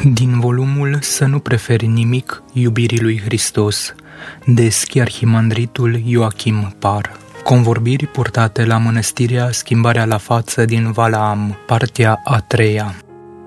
Din volumul Să nu preferi nimic iubirii lui Hristos, de Schiarhimandritul Ioachim Par. Convorbiri purtate la mănăstirea Schimbarea la Față din Valaam, partea a treia.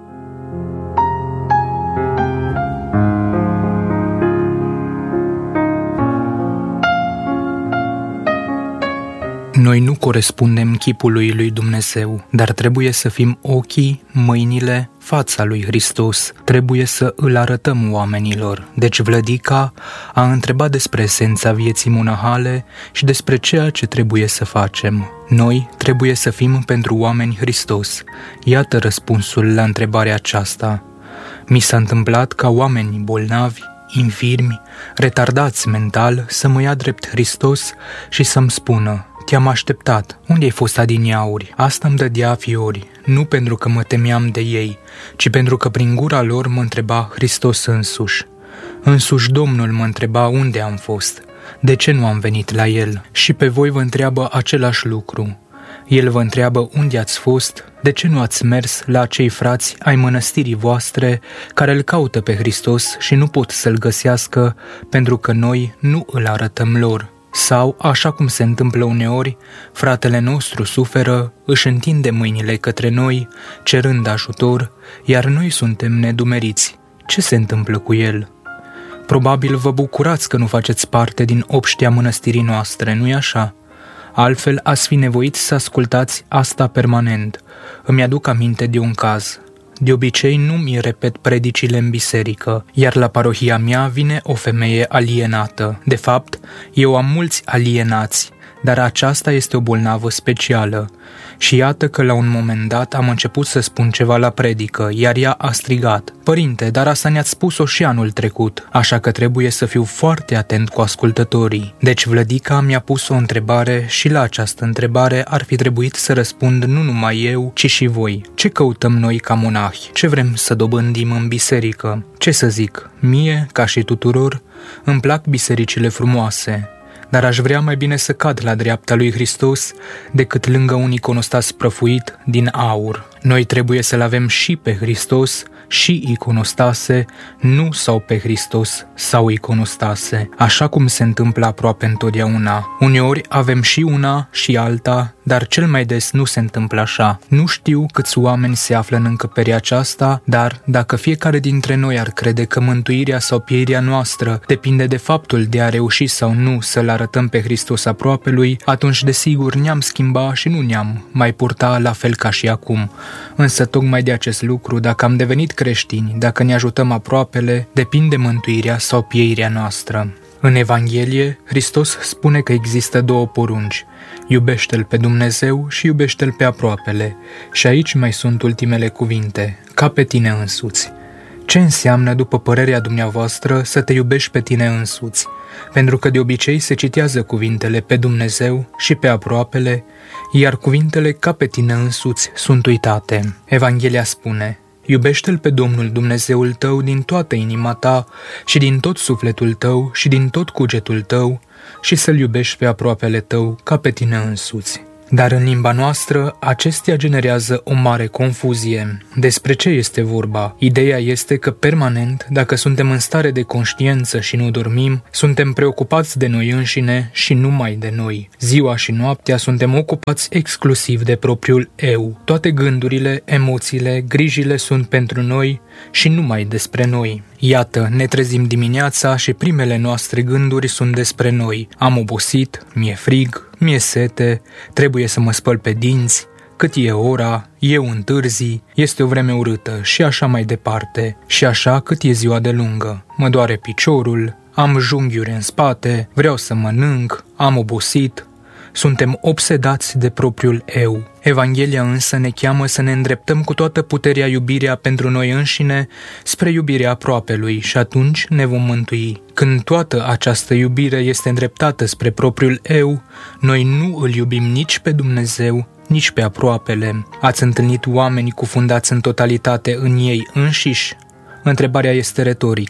Noi nu corespundem chipului lui Dumnezeu, dar trebuie să fim ochii, mâinile, fața lui Hristos. Trebuie să îl arătăm oamenilor. Deci Vlădica a întrebat despre esența vieții monahale și despre ceea ce trebuie să facem. Noi trebuie să fim pentru oameni Hristos. Iată răspunsul la întrebarea aceasta. Mi s-a întâmplat ca oameni bolnavi, infirmi, retardați mental să mă ia drept Hristos și să-mi spună: te-am așteptat. Unde ai fost adineauri? Asta îmi dădea fiori, nu pentru că mă temeam de ei, ci pentru că prin gura lor mă întreba Hristos însuși. Însuși Domnul mă întreba unde am fost, de ce nu am venit la El. Și pe voi vă întreabă același lucru. El vă întreabă unde ați fost, de ce nu ați mers la acei frați ai mănăstirii voastre care îl caută pe Hristos și nu pot să-l găsească pentru că noi nu îl arătăm lor. Sau, așa cum se întâmplă uneori, fratele nostru suferă, își întinde mâinile către noi, cerând ajutor, iar noi suntem nedumeriți. Ce se întâmplă cu el? Probabil vă bucurați că nu faceți parte din obștea mănăstirii noastre, nu-i așa? Altfel ați fi nevoit să ascultați asta permanent. Îmi aduc aminte de un caz. De obicei nu mi repet predicile în biserică, iar la parohia mea vine o femeie alienată. De fapt, eu am mulți alienați, dar aceasta este o bolnavă specială. Și iată că la un moment dat am început să spun ceva la predică, iar ea a strigat: Părinte, dar asta ne-ați spus-o și anul trecut, așa că trebuie să fiu foarte atent cu ascultătorii. Deci Vlădica mi-a pus o întrebare și la această întrebare ar fi trebuit să răspund nu numai eu, ci și voi. Ce căutăm noi ca monahi? Ce vrem să dobândim în biserică? Ce să zic, mie, ca și tuturor, îmi plac bisericile frumoase, dar aș vrea mai bine să cad la dreapta lui Hristos decât lângă un iconostas prăfuit din aur. Noi trebuie să-L avem și pe Hristos și iconostase, nu sau pe Hristos sau iconostase, așa cum se întâmplă aproape întotdeauna. Uneori avem și una și alta, dar cel mai des nu se întâmplă așa. Nu știu câți oameni se află în încăperea aceasta, dar dacă fiecare dintre noi ar crede că mântuirea sau pieirea noastră depinde de faptul de a reuși sau nu să-L arătăm pe Hristos aproapelui, atunci desigur ne-am schimba și nu ne-am mai purta la fel ca și acum. Însă tocmai de acest lucru, dacă am devenit creștini, dacă ne ajutăm aproapele, depinde mântuirea sau pieirea noastră. În Evanghelie, Hristos spune că există două porunci: iubește-L pe Dumnezeu și iubește-L pe aproapele. Și aici mai sunt ultimele cuvinte: ca pe tine însuți. Ce înseamnă, după părerea dumneavoastră, să te iubești pe tine însuți? Pentru că de obicei se citează cuvintele pe Dumnezeu și pe aproapele, iar cuvintele ca pe tine însuți sunt uitate. Evanghelia spune: iubește-L pe Domnul Dumnezeul tău din toată inima ta și din tot sufletul tău și din tot cugetul tău și să-L iubești pe aproapele tău ca pe tine însuți. Dar în limba noastră, acestea generează o mare confuzie. Despre ce este vorba? Ideea este că permanent, dacă suntem în stare de conștiință și nu dormim, suntem preocupați de noi înșine și numai de noi. Ziua și noaptea suntem ocupați exclusiv de propriul eu. Toate gândurile, emoțiile, grijile sunt pentru noi și numai despre noi. Iată, ne trezim dimineața și primele noastre gânduri sunt despre noi. Am obosit, mi-e frig, mi-e sete, trebuie să mă spăl pe dinți, cât e ora, eu întârzi, este o vreme urâtă și așa mai departe. Și așa cât e ziua de lungă. Mă doare piciorul, am junghiuri în spate, vreau să mănânc, am obosit. Suntem obsedați de propriul eu. Evanghelia însă ne cheamă să ne îndreptăm cu toată puterea iubirea pentru noi înșine spre iubirea aproapelui și atunci ne vom mântui. Când toată această iubire este îndreptată spre propriul eu, noi nu îl iubim nici pe Dumnezeu, nici pe aproapele. Ați întâlnit oameni cufundați în totalitate în ei înșiși? Întrebarea este retorică.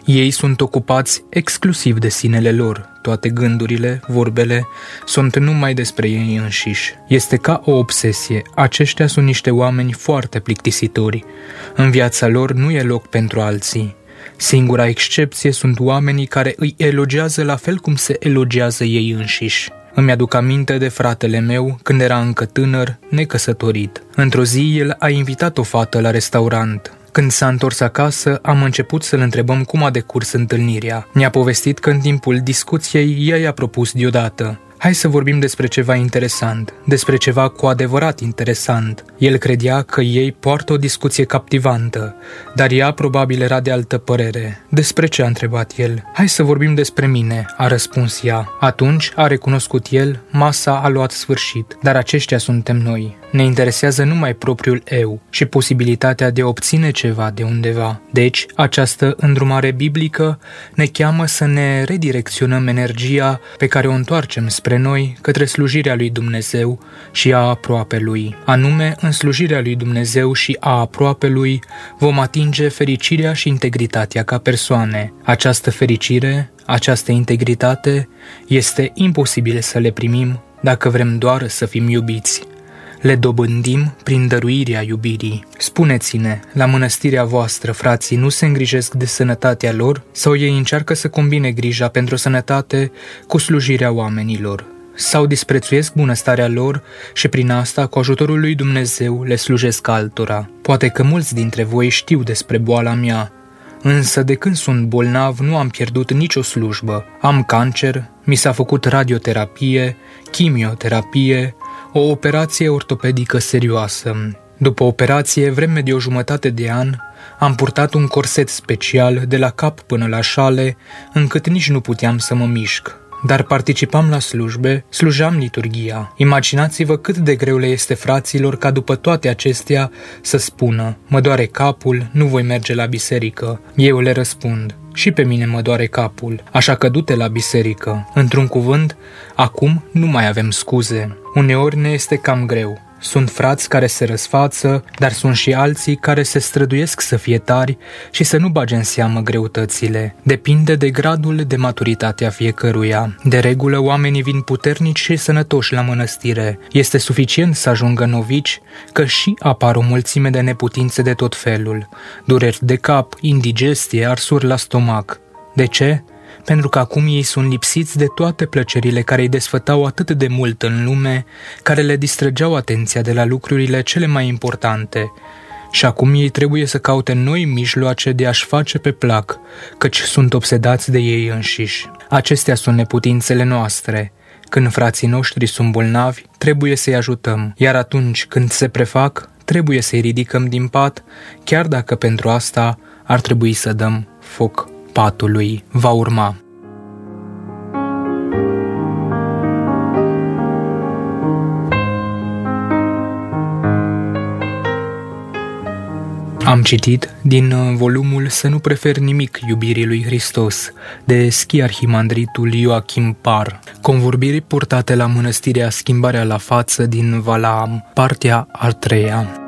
Ei sunt ocupați exclusiv de sinele lor. Toate gândurile, vorbele, sunt numai despre ei înșiși. Este ca o obsesie. Aceștia sunt niște oameni foarte plictisitori. În viața lor nu e loc pentru alții. Singura excepție sunt oamenii care îi elogiază la fel cum se elogiază ei înșiși. Îmi aduc aminte de fratele meu când era încă tânăr, necăsătorit. Într-o zi el a invitat o fată la restaurant. Când s-a întors acasă, am început să-l întrebăm cum a decurs întâlnirea. Mi-a povestit că în timpul discuției ea i-a propus deodată: hai să vorbim despre ceva interesant, despre ceva cu adevărat interesant. El credea că ei poartă o discuție captivantă, dar ea probabil era de altă părere. Despre ce a întrebat el? Hai să vorbim despre mine, a răspuns ea. Atunci, a recunoscut el, masa a luat sfârșit. Dar aceștia suntem noi. Ne interesează numai propriul eu și posibilitatea de a obține ceva de undeva. Deci, această îndrumare biblică ne cheamă să ne redirecționăm energia pe care o întoarcem spre noi, către slujirea lui Dumnezeu și a aproapelui. Anume, în slujirea lui Dumnezeu și a aproapelui vom atinge fericirea și integritatea ca persoane. Această fericire, această integritate, este imposibil să le primim dacă vrem doar să fim iubiți. Le dobândim prin dăruirea iubirii. Spuneți-ne, la mănăstirea voastră, frații nu se îngrijesc de sănătatea lor sau ei încearcă să combine grija pentru sănătate cu slujirea oamenilor? Sau disprețuiesc bunăstarea lor și prin asta, cu ajutorul lui Dumnezeu, le slujesc altora? Poate că mulți dintre voi știu despre boala mea, însă de când sunt bolnav nu am pierdut nicio slujbă. Am cancer, mi s-a făcut radioterapie, chimioterapie, o operație ortopedică serioasă. După operație, vreme de o jumătate de an, am purtat un corset special de la cap până la șale, încât nici nu puteam să mă mișc. Dar participam la slujbe, slujam liturghia. Imaginați-vă cât de greu le este fraților ca după toate acestea să spună: mă doare capul, nu voi merge la biserică. Eu le răspund: și pe mine mă doare capul, așa că du-te la biserică. Într-un cuvânt, acum nu mai avem scuze. Uneori ne este cam greu. Sunt frați care se răsfață, dar sunt și alții care se străduiesc să fie tari și să nu bage în seamă greutățile. Depinde de gradul de maturitate a fiecăruia. De regulă, oamenii vin puternici și sănătoși la mănăstire. Este suficient să ajungă novici, că și apar o mulțime de neputințe de tot felul. Dureri de cap, indigestie, arsuri la stomac. De ce? Pentru că acum ei sunt lipsiți de toate plăcerile care îi desfătau atât de mult în lume, care le distrăgeau atenția de la lucrurile cele mai importante. Și acum ei trebuie să caute noi mijloace de a-și face pe plac, căci sunt obsedați de ei înșiși. Acestea sunt neputințele noastre. Când frații noștri sunt bolnavi, trebuie să-i ajutăm, iar atunci când se prefac, trebuie să-i ridicăm din pat, chiar dacă pentru asta ar trebui să dăm foc patului. Va urma. Am citit din volumul Să nu prefer nimic iubirii lui Hristos, de schiarhimandritul Ioachim Par, convorbiri purtate la mănăstirea Schimbarea la Față din Valaam, partea a 3-a.